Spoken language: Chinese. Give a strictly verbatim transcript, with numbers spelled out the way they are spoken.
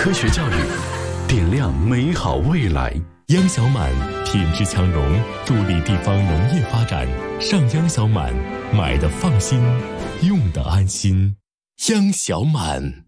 科学教育，点亮美好未来。 央小满品质强融，助力地方农业发展。上央小满，买的放心，用的安心。央小满。